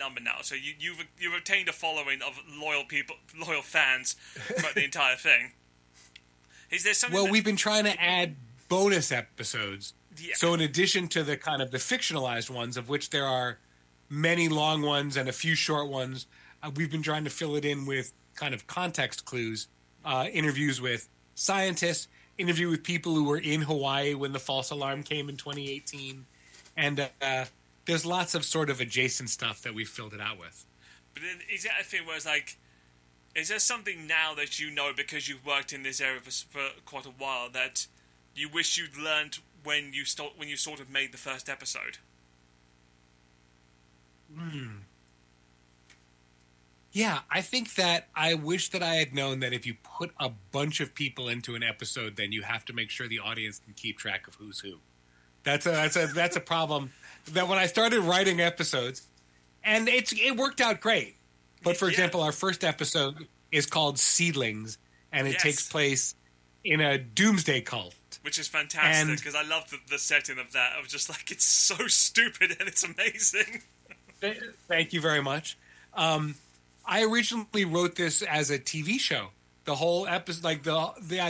number now. So you've obtained a following of loyal fans throughout the entire thing. Is there something? Well, we've been trying to add bonus episodes. Yeah. So in addition to the kind of the fictionalized ones, of which there are many long ones and a few short ones, we've been trying to fill it in with kind of context clues, interviews with scientists, interview with people who were in Hawaii when the false alarm came in 2018. And there's lots of sort of adjacent stuff that we've filled it out with. But then, is that a thing where it's like, is there something now that you know because you've worked in this area for quite a while that you wish you'd learned when you sort of made the first episode? Yeah, I think that I wish that I had known that if you put a bunch of people into an episode, then you have to make sure the audience can keep track of who's who. That's a problem. That when I started writing episodes, and it worked out great. But for example, our first episode is called Seedlings, and it takes place in a doomsday cult. Which is fantastic, because I love the setting of that. I was just like, it's so stupid and it's amazing. Thank you very much. I originally wrote this as a TV show. The whole episode, like the